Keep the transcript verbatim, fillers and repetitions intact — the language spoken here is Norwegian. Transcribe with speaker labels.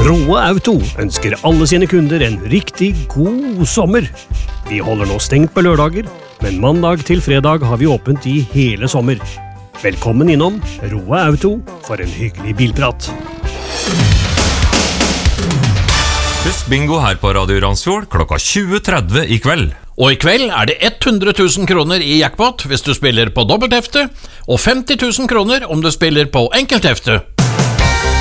Speaker 1: Roe Auto ønsker alle sine kunder en riktig god sommer. Vi holder nå stengt på lørdager, men mandag til fredag har vi åpent i hele sommer. Velkommen innom Roe Auto for en hyggelig bilprat.
Speaker 2: Husk bingo her på Radio Randsfjord klokka tjue tretti i kveld.
Speaker 3: Og i kveld er det hundre tusen kroner i jackpot hvis du spiller på dobbelthefte, og femti tusen kroner om du spiller på enkelthefte.